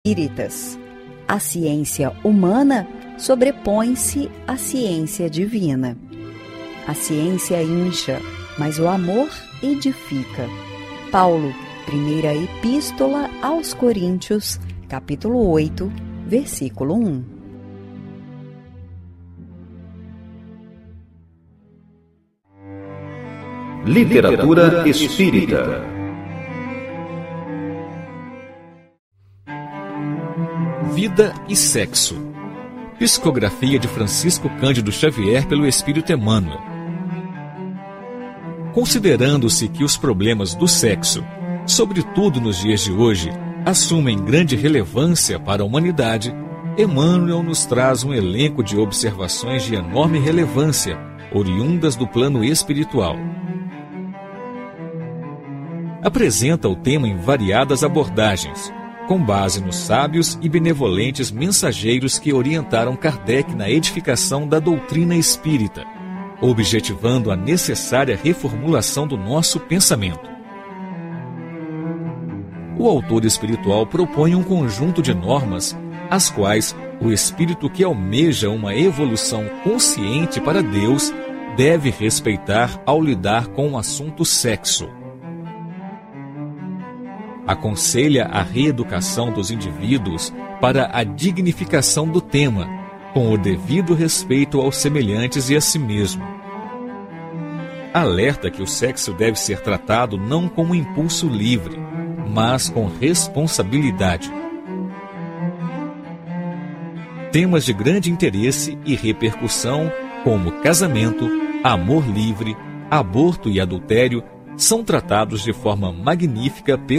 espíritas. A ciência humana sobrepõe-se à ciência divina. A ciência incha, mas o amor edifica. Paulo, primeira epístola aos Coríntios, capítulo 8, versículo 1. Literatura espírita. Vida e Sexo. Psicografia de Francisco Cândido Xavier pelo Espírito Emmanuel. Considerando-se que os problemas do sexo, sobretudo nos dias de hoje, assumem grande relevância para a humanidade, Emmanuel nos traz um elenco de observações de enorme relevância, oriundas do plano espiritual. Apresenta o tema em variadas abordagens, com base nos sábios e benevolentes mensageiros que orientaram Kardec na edificação da doutrina espírita, objetivando a necessária reformulação do nosso pensamento. O autor espiritual propõe um conjunto de normas, as quais o espírito que almeja uma evolução consciente para Deus deve respeitar ao lidar com o assunto sexo. Aconselha a reeducação dos indivíduos para a dignificação do tema, com o devido respeito aos semelhantes e a si mesmo. Alerta que o sexo deve ser tratado não como impulso livre, mas com responsabilidade. Temas de grande interesse e repercussão, como casamento, amor livre, aborto e adultério, são tratados de forma magnífica